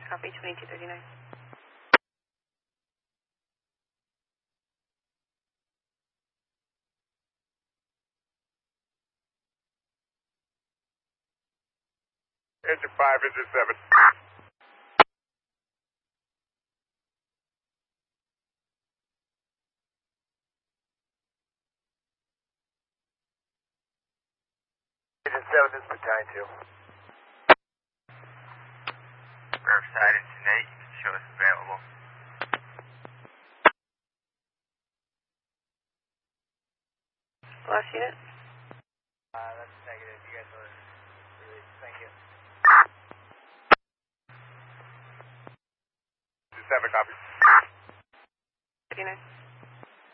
copy 2239. Engine 5, engine 7. Engine 7, this is battalion 2. Riverside, engine 8, you can show us available. Last unit? That's negative. You guys are released. Thank you. 7, copy. 39.